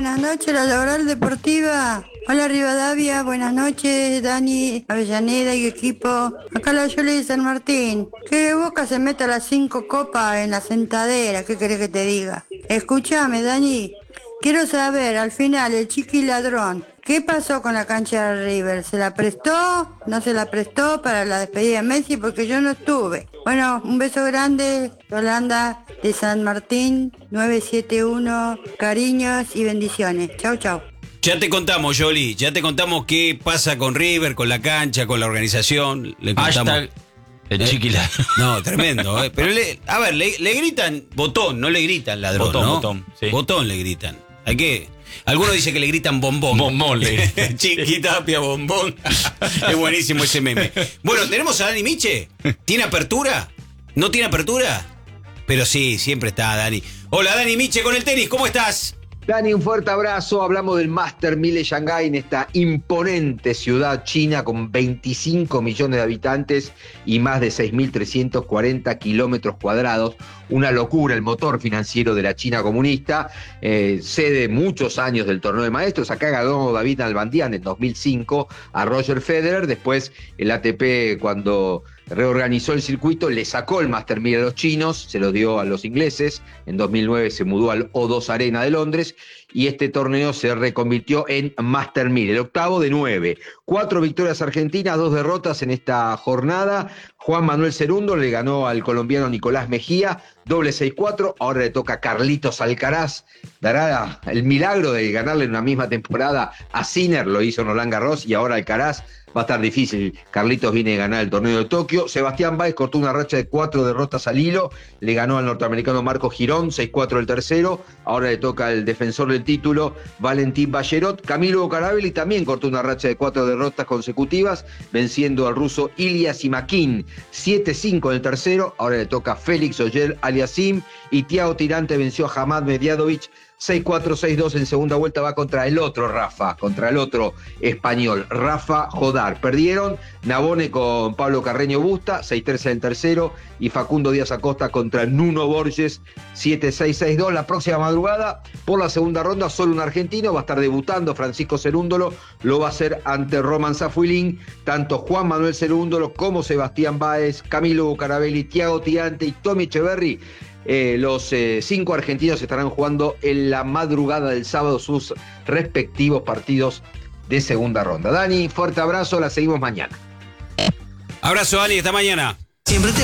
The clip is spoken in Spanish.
buenas noches, la Laboral Deportiva. Hola Rivadavia, buenas noches, Dani, Avellaneda y equipo. Acá la Yoli de San Martín. Que Boca se meta las 5 copas en la sentadera, ¿qué querés que te diga? Escúchame, Dani, quiero saber, al final, el Chiqui Ladrón, ¿qué pasó con la cancha de River? ¿Se la prestó? ¿No se la prestó para la despedida de Messi? Porque yo no estuve. Bueno, un beso grande, Yolanda de San Martín, 971, cariños y bendiciones. Chau, chau. Ya te contamos, Yoli, ya te contamos qué pasa con River, con la cancha, con la organización. Le contamos. Hashtag el chiquila. No, tremendo, Pero le gritan botón, no le gritan ladrón, Botón, ¿no? botón, sí. Botón le gritan. Hay que... Algunos dicen que le gritan bombón. Bombón le gritan. Chiquitapia, bombón. Es buenísimo ese meme. Bueno, tenemos a Dani Miche. ¿Tiene apertura? ¿No tiene apertura? Pero sí, siempre está Dani. Hola, Dani Miche con el tenis, ¿cómo estás? Dani, un fuerte abrazo. Hablamos del Master 1000 de Shanghái, en esta imponente ciudad china con 25 millones de habitantes y más de 6.340 kilómetros cuadrados. Una locura el motor financiero de la China comunista. Sede muchos años del torneo de maestros. Acá ganó David Nalbandian en 2005 a Roger Federer. Después el ATP, cuando reorganizó el circuito, le sacó el Master 1000 a los chinos, se lo dio a los ingleses. En 2009 se mudó al O2 Arena de Londres y este torneo se reconvirtió en Master 1000, el octavo de 9. 4 victorias argentinas, 2 derrotas en esta jornada. Juan Manuel Cerundo le ganó al colombiano Nicolás Mejía, doble 6-4. Ahora le toca a Carlitos Alcaraz. Dará el milagro de ganarle en una misma temporada a Sinner, lo hizo en Roland Garros, y ahora Alcaraz. Va a estar difícil. Carlitos viene a ganar el torneo de Tokio. Sebastián Báez cortó una racha de 4 derrotas al hilo. Le ganó al norteamericano Marco Girón, 6-4 el tercero. Ahora le toca al defensor del título, Valentín Ballerot. Camilo Bucarabelli también cortó una racha de 4 derrotas consecutivas, venciendo al ruso Ilya Simakin, 7-5 en el tercero. Ahora le toca a Félix Oyer Aliassime. Y Thiago Tirante venció a Hamad Mediadovic, 6-4, 6-2 en segunda vuelta. Va contra el otro Rafa, contra el otro español, Rafa Jodar. Perdieron Nabone con Pablo Carreño Busta, 6-3 en el tercero, y Facundo Díaz Acosta contra Nuno Borges, 7-6, 6-2. La próxima madrugada, por la segunda ronda, solo un argentino va a estar debutando, Francisco Cerúndolo. Lo va a hacer ante Roman Safuilín. Tanto Juan Manuel Cerúndolo como Sebastián Báez, Camilo Bucarabelli, Thiago Tirante y Tommy Echeverry, los 5 argentinos estarán jugando en la madrugada del sábado sus respectivos partidos de segunda ronda. Dani, fuerte abrazo, la seguimos mañana. Abrazo, Dani, hasta mañana. Siempre te